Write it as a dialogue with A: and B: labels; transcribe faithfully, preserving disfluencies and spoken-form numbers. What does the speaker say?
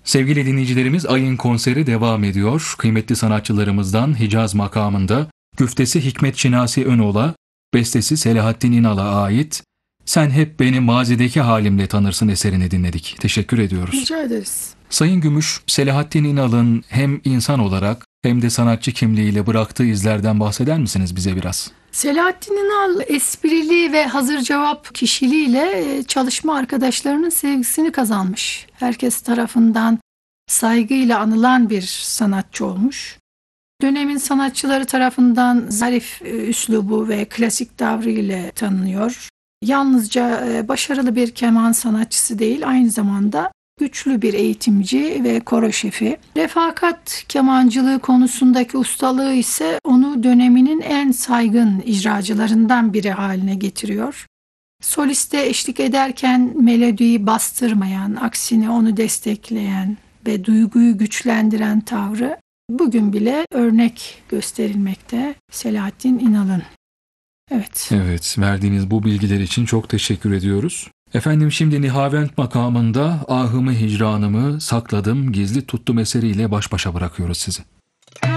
A: Sevgili dinleyicilerimiz, ayın konseri devam ediyor. Kıymetli sanatçılarımızdan Hicaz makamında güftesi Hikmet Şinasi Önol'a, bestesi Selahattin İnal'a ait "Sen Hep Beni Mazideki Halimle Tanırsın" eserini dinledik. Teşekkür ediyoruz.
B: Rica ederiz.
A: Sayın Gümüş, Selahattin İnal'ın hem insan olarak hem de sanatçı kimliğiyle bıraktığı izlerden bahseder misiniz bize biraz?
B: Selahattin İnal esprili ve hazır cevap kişiliğiyle çalışma arkadaşlarının sevgisini kazanmış. Herkes tarafından saygıyla anılan bir sanatçı olmuş. Dönemin sanatçıları tarafından zarif üslubu ve klasik tavrı ile tanınıyor. Yalnızca başarılı bir keman sanatçısı değil, aynı zamanda güçlü bir eğitimci ve koro şefi. Refakat kemancılığı konusundaki ustalığı ise onu döneminin en saygın icracılarından biri haline getiriyor. Soliste eşlik ederken melodiyi bastırmayan, aksine onu destekleyen ve duyguyu güçlendiren tavrı bugün bile örnek gösterilmekte Selahattin İnal'ın. Evet.
A: Evet, verdiğiniz bu bilgiler için çok teşekkür ediyoruz. Efendim, şimdi Nihavent makamında "Ahımı hicranımı sakladım, gizli tuttum" eseriyle baş başa bırakıyoruz sizi.